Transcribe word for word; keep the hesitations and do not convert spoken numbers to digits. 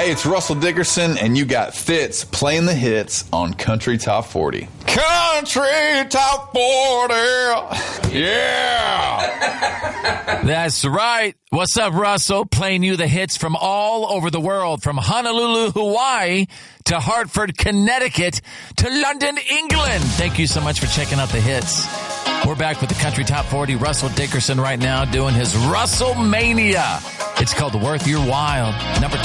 Hey, it's Russell Dickerson, and you got Fitz playing the hits on Country Top forty. Country Top forty! Yeah! That's right. What's up, Russell? Playing you the hits from all over the world, from Honolulu, Hawaii, to Hartford, Connecticut, to London, England. Thank you so much for checking out the hits. We're back with the Country Top forty. Russell Dickerson right now doing his Russell Mania. It's called Worth Your While. Number